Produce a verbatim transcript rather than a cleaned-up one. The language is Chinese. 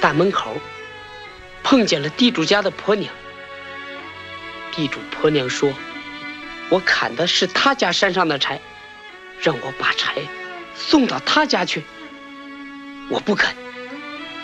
大门口碰见了地主家的婆娘。地主婆娘说，我砍的是他家山上的柴，让我把柴送到他家去。我不肯，